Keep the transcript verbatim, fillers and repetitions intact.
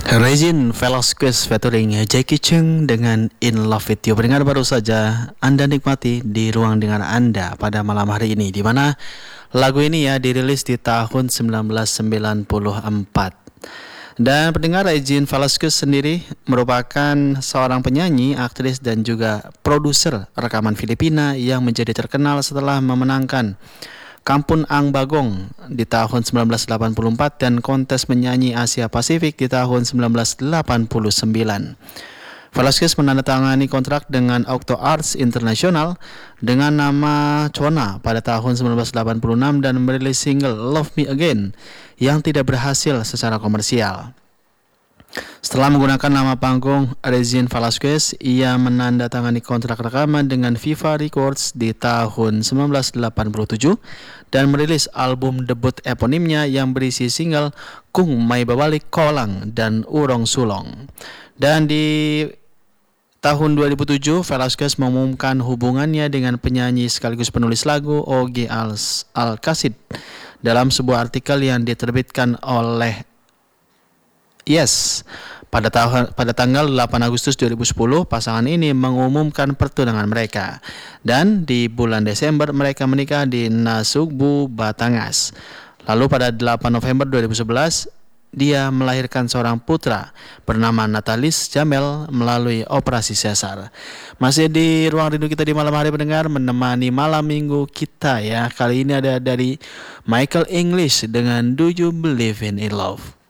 Regine Velasquez featuring Jackie Cheung dengan In Love With You. Pendengar, baru saja Anda nikmati di ruang dengar Anda pada malam hari ini, di mana lagu ini ya dirilis di tahun sembilan belas sembilan puluh empat. Dan pendengar, Regine Velasquez sendiri merupakan seorang penyanyi, aktris dan juga produser rekaman Filipina yang menjadi terkenal setelah memenangkan Kampung Ang Bagong di tahun sembilan belas delapan puluh empat dan kontes menyanyi Asia Pasifik di tahun sembilan belas delapan puluh sembilan. Velasquez menandatangani kontrak dengan Octo Arts International dengan nama Chona pada tahun sembilan belas delapan puluh enam dan merilis single Love Me Again yang tidak berhasil secara komersial. Setelah menggunakan nama panggung Regine Velasquez, ia menandatangani kontrak rekaman dengan Viva Records di tahun sembilan belas delapan puluh tujuh dan merilis album debut eponimnya yang berisi single Kung May Babalik Kolang dan Urong Sulong. Dan di tahun dua ribu tujuh, Velasquez mengumumkan hubungannya dengan penyanyi sekaligus penulis lagu Oge Alcacid dalam sebuah artikel yang diterbitkan oleh Yes. Pada tahun pada tanggal delapan Agustus dua ribu sepuluh, pasangan ini mengumumkan pertunangan mereka. Dan di bulan Desember mereka menikah di Nasugbu, Batangas. Lalu pada delapan November dua ribu sebelas, dia melahirkan seorang putra bernama Natalis Jamel melalui operasi sesar. Masih di ruang rindu kita di malam hari, pendengar, menemani malam minggu kita ya. Kali ini ada dari Michael English dengan Do You Believe in Love.